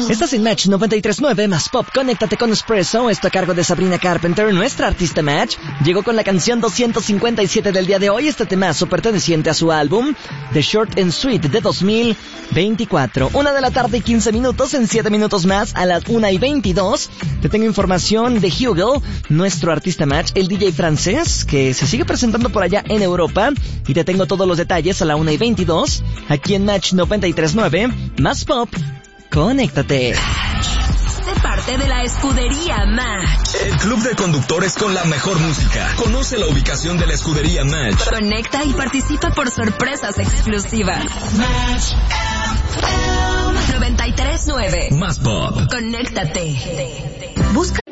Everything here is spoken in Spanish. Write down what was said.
Estás en Match 93.9 más Pop. Conéctate con Espresso. Esto a cargo de Sabrina Carpenter, nuestra artista Match. Llegó con la canción 257 del día de hoy. Este temazo perteneciente a su álbum The Short and Sweet de 2024. 1:15 en 7 minutos más a las 1:22. Te tengo información de Hugo, nuestro artista Match, el DJ francés que se sigue presentando por allá en Europa. Y te tengo todos los detalles a la 1:22 aquí en Match 93.9 más Pop. Conéctate. Sé parte de la escudería Match. El club de conductores con la mejor música. Conoce la ubicación de la escudería Match. Conecta y participa por sorpresas exclusivas. Match 93.9 más Pop. Conéctate. Busca